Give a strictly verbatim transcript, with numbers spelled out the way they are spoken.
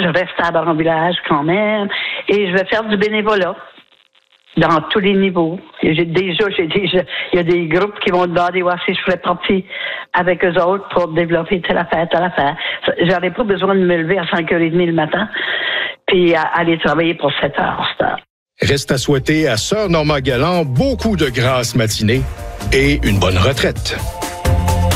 reste à Bron Village quand même. Et je vais faire du bénévolat dans tous les niveaux. J'ai déjà, j'ai déjà, il y a des groupes qui vont demander voir si je ferais partie avec eux autres pour développer telle affaire, telle affaire. J'aurais pas besoin de me lever à cinq heures trente le matin puis à aller travailler pour sept heures. Reste à souhaiter à Sœur Norma Galland beaucoup de grâce matinée et une bonne retraite.